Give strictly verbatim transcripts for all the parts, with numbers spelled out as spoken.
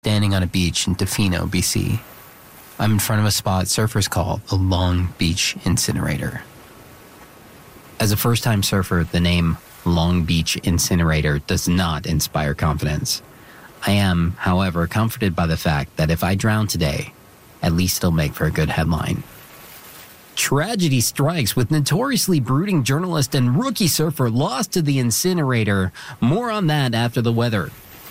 standing on a beach in Tofino, B C. I'm in front of a spot surfers call the Long Beach Incinerator. As a first-time surfer, the name Long Beach Incinerator does not inspire confidence. I am, however, comforted by the fact that if I drown today, at least it'll make for a good headline. Tragedy strikes with notoriously brooding journalist and rookie surfer lost to the incinerator. More on that after the weather.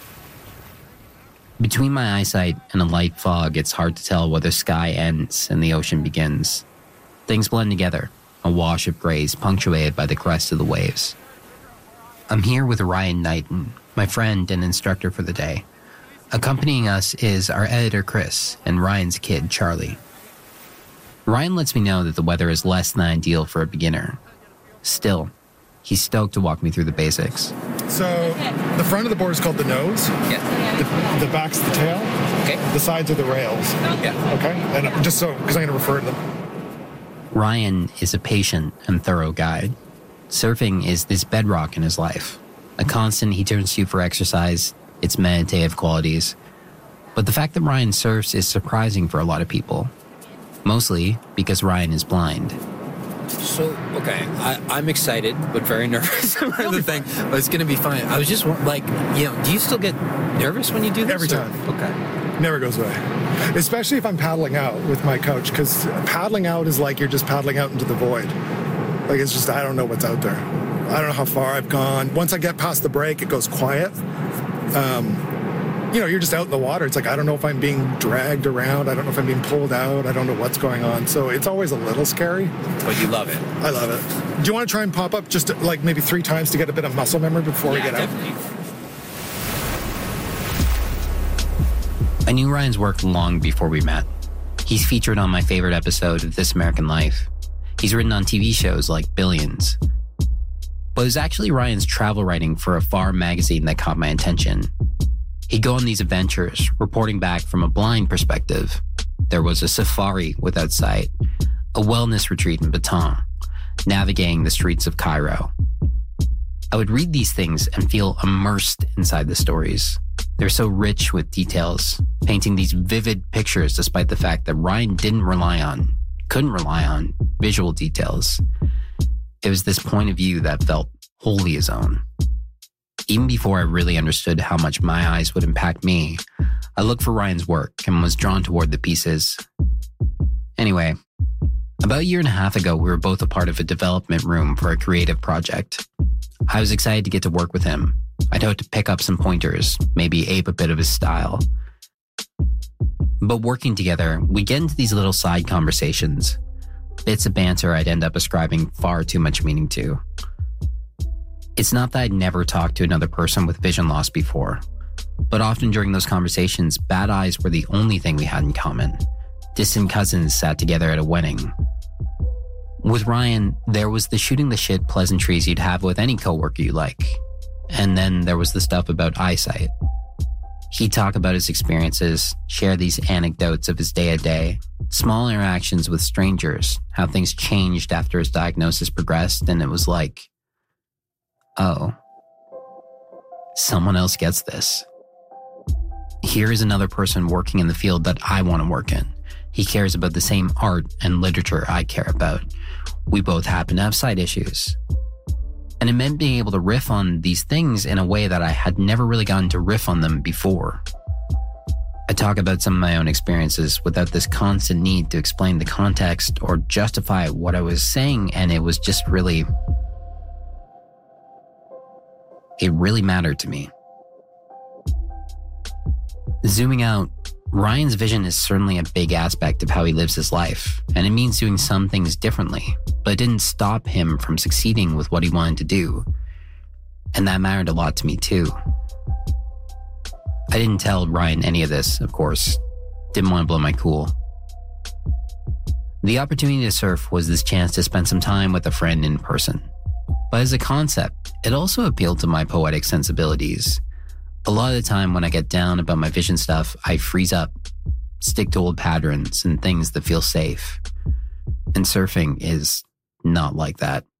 Between my eyesight and a light fog, it's hard to tell whether sky ends and the ocean begins. Things blend together, a wash of grays punctuated by the crest of the waves. I'm here with Ryan Knighton, my friend and instructor for the day. Accompanying us is our editor, Chris, and Ryan's kid, Charlie. Ryan lets me know that the weather is less than ideal for a beginner. Still, he's stoked to walk me through the basics. So, the front of the board is called the nose. Yeah. The, the back's the tail. Okay. The sides are the rails. Yeah. Okay? And just so, because I'm going to refer to them. Ryan is a patient and thorough guide. Surfing is this bedrock in his life. A constant he turns to for exercise, its meditative qualities. But the fact that Ryan surfs is surprising for a lot of people. Mostly because Ryan is blind. So, okay, I, I'm excited, but very nervous about the thing. But it's going to be fine. I was just like, you know, do you still get nervous when you do this? Every time. Or? Okay. Never goes away. Especially if I'm paddling out with my coach, because paddling out is like you're just paddling out into the void. Like, it's just, I don't know what's out there. I don't know how far I've gone. Once I get past the break, it goes quiet. Um, you know, you're just out in the water. It's like, I don't know if I'm being dragged around. I don't know if I'm being pulled out. I don't know what's going on. So it's always a little scary. But you love it. I love it. Do you want to try and pop up just like maybe three times to get a bit of muscle memory before yeah, we get definitely. out? I knew Ryan's work long before we met. He's featured on my favorite episode of This American Life. He's written on T V shows like Billions. But it was actually Ryan's travel writing for a Far magazine that caught my attention. He'd go on these adventures, reporting back from a blind perspective. There was a safari without sight, a wellness retreat in Baton, navigating the streets of Cairo. I would read these things and feel immersed inside the stories. They're so rich with details, painting these vivid pictures despite the fact that Ryan didn't rely on, couldn't rely on, visual details. It was this point of view that felt wholly his own. Even before I really understood how much my eyes would impact me, I looked for Ryan's work and was drawn toward the pieces. Anyway, about a year and a half ago, we were both a part of a development room for a creative project. I was excited to get to work with him. I'd hoped to pick up some pointers, maybe ape a bit of his style. But working together, we get into these little side conversations, bits of banter I'd end up ascribing far too much meaning to. It's not that I'd never talked to another person with vision loss before, but often during those conversations, bad eyes were the only thing we had in common. Distant cousins sat together at a wedding. With Ryan, there was the shooting the shit pleasantries you'd have with any coworker you like. And then there was the stuff about eyesight. He'd talk about his experiences, share these anecdotes of his day-to-day, small interactions with strangers, how things changed after his diagnosis progressed, and it was like, oh, someone else gets this. Here is another person working in the field that I want to work in. He cares about the same art and literature I care about. We both happen to have sight issues. And it meant being able to riff on these things in a way that I had never really gotten to riff on them before. I talk about some of my own experiences without this constant need to explain the context or justify what I was saying, and it was just really... It really mattered to me. Zooming out, Ryan's vision is certainly a big aspect of how he lives his life, and it means doing some things differently, but it didn't stop him from succeeding with what he wanted to do. And that mattered a lot to me too. I didn't tell Ryan any of this, of course. Didn't want to blow my cool. The opportunity to surf was this chance to spend some time with a friend in person. But as a concept, it also appealed to my poetic sensibilities. A lot of the time when I get down about my vision stuff, I freeze up, stick to old patterns and things that feel safe. And surfing is not like that.